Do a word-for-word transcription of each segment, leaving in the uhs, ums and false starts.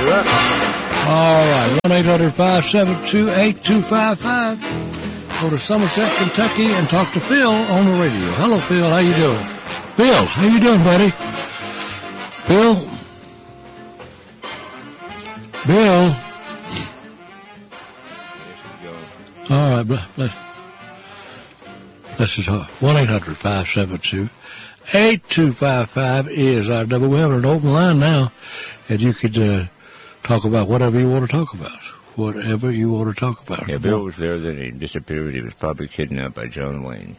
luck. All right, one eight hundred five seven two eight two five five. Go to Somerset, Kentucky, and talk to Phil on the radio. Hello, Phil. How you doing? Phil, how you doing, buddy? Bill? Bill? All right, let's, let's just one eight hundred five seven two eight two five five is our number. We have an open line now, and you could uh, talk about whatever you want to talk about. Whatever you want to talk about. Yeah, Bill was there, then he disappeared. He was probably kidnapped by John Wayne.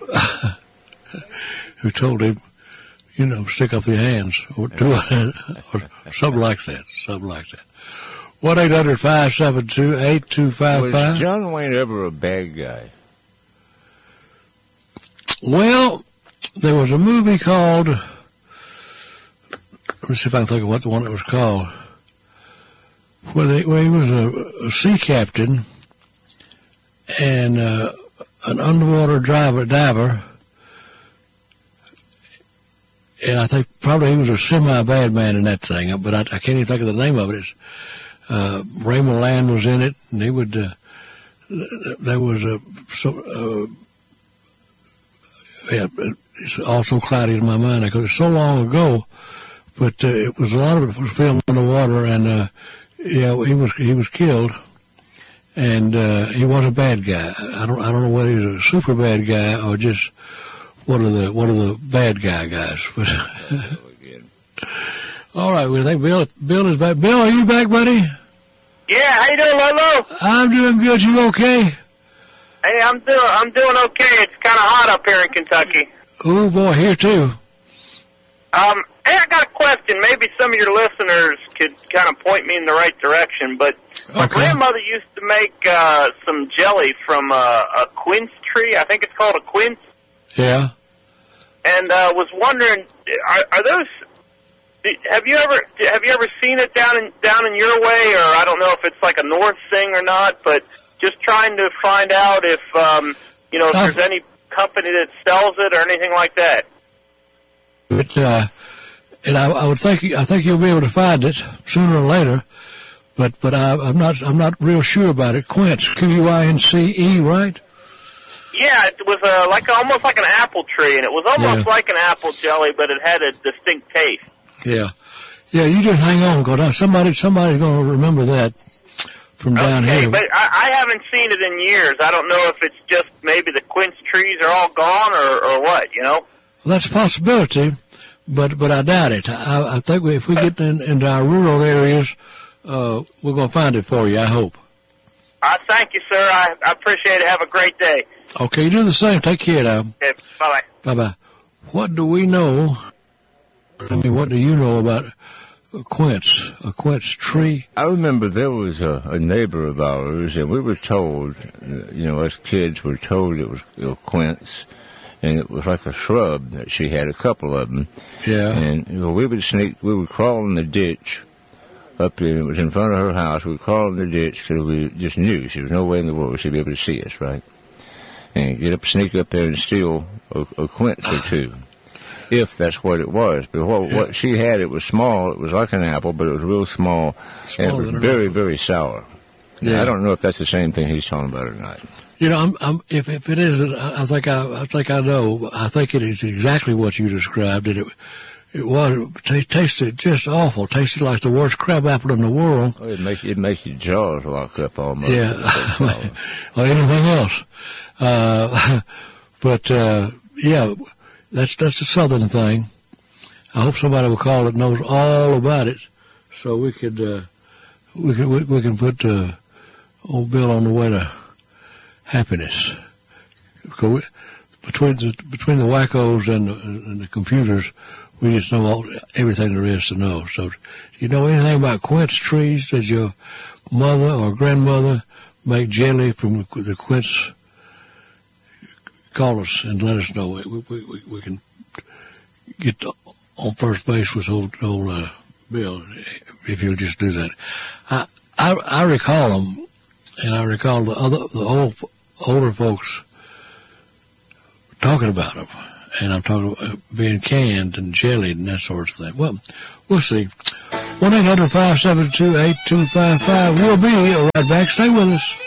Who told him, you know, stick up your hands, or do it, or something like that, something like that. one eight hundred five seven two eight two five five. Was John Wayne ever a bad guy? Well, there was a movie called, let me see if I can think of what the one it was called, where, they, where he was a, a sea captain and uh, an underwater driver, diver, and I think probably he was a semi-bad man in that thing, but I, I can't even think of the name of it. It's, uh, Raymond Land was in it, and he would, uh, there was a, so, uh, yeah, it's also cloudy in my mind because it's so long ago, but uh, it was a lot of it was filmed underwater, and uh, yeah, he was he was killed, and uh, he was a bad guy. I don't I don't know whether he was a super bad guy or just one of the one of the bad guy guys. But all right, we think Bill Bill is back. Bill, are you back, buddy? Yeah, how you doing, Lolo? I'm doing good. You okay? Hey, I'm doing I'm doing okay. It's kind of hot up here in Kentucky. Oh boy, here too. Um, hey, I got a question. Maybe some of your listeners could kind of point me in the right direction. But my Okay. grandmother used to make uh, some jelly from uh, a quince tree. I think it's called a quince. Yeah. And uh, was wondering, are, are those? Have you ever have you ever seen it down in down in your way, or I don't know if it's like a north thing or not, but just trying to find out if um, you know if Uh, there's any company that sells it or anything like that. But uh, and I, I would think I think you'll be able to find it sooner or later. But but I, I'm not I'm not real sure about it. Quince, Q U I N C E, right? Yeah, it was uh, like almost like an apple tree, and it was almost Yeah. like an apple jelly, but it had a distinct taste. Yeah, yeah. You just hang on, because somebody somebody's going to remember that from down okay, here. but I, I haven't seen it in years. I don't know if it's just maybe the quince trees are all gone or, or what, you know? Well, that's a possibility, but but I doubt it. I, I think we, if we get in, into our rural areas, uh, we're going to find it for you, I hope. I thank you, sir. I, I appreciate it. Have a great day. Okay, you do the same. Take care now. Okay, bye-bye. Bye-bye. What do we know? I mean, what do you know about a quince, a quince tree? I remember there was a, a neighbor of ours, and we were told, uh, you know, us kids were told it was a quince, and it was like a shrub that she had, a couple of them. Yeah. And you know, we would sneak, we would crawl in the ditch up there. It was in front of her house. We would crawl in the ditch because we just knew there was no way in the world she'd be able to see us, right? And get up, sneak up there and steal a, a quince or two, if that's what it was. But what, Yeah. what she had, it was small. It was like an apple, but it was real small, and it Smaller was than an very, apple. very sour. Now, Yeah. I don't know if that's the same thing he's talking about or not. You know, I'm, I'm, if if it is, I I think I, I think I know. I think it is exactly what you described. It, it was it tasted just awful. Tasted like the worst crab apple in the world. Oh, it makes it makes your jaws lock up almost. Yeah, It's so sour. or anything else. Uh, but uh, yeah, that's that's the southern thing. I hope somebody will call that knows all about it, so we could uh, we can we, we can put uh, old Bill on the way to happiness. Because we, between the between the wackos and the, and the computers, we just know all, everything there is to know. So, do you know anything about quince trees? Does your mother or grandmother make jelly from the quince? Call us and let us know. We we we, we can get on first base with old old uh, Bill if you'll just do that. I I, I recall them, and I recall the other the old older folks talking about them, and I'm talking about being canned and jellied and that sort of thing. Well, we'll see. one eight hundred five seven two eight two five five. We'll be right back. Stay with us.